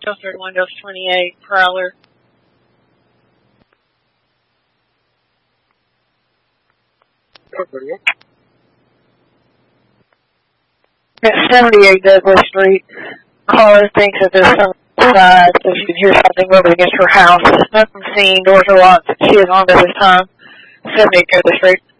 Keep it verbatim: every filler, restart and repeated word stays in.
Sheltered Windows twenty-eight, Prowler. At seventy-eight Douglas Street. Caller thinks that there's some outside, so she can hear something moving against her house. Nothing seen, doors are locked, she is on at this time. seventy-eight Douglas Street.